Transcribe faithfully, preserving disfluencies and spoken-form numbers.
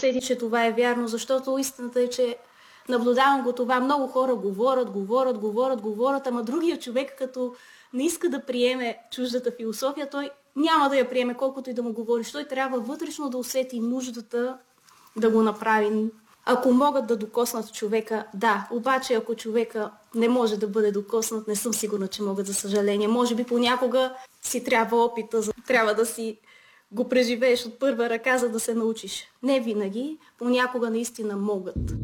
усети, че това е вярно, защото истината е, че наблюдавам го това. Много хора говорят, говорят, говорят, говорят, ама другия човек, като не иска да приеме чуждата философия, той няма да я приеме, колкото и да му говориш. Той трябва вътрешно да усети нуждата да го направи. Ако могат да докоснат човека, да. Обаче, ако човека не може да бъде докоснат, не съм сигурна, че могат, за съжаление. Може би понякога си трябва опита, трябва да си го преживееш от първа ръка, за да се научиш. Не винаги, понякога наистина могат.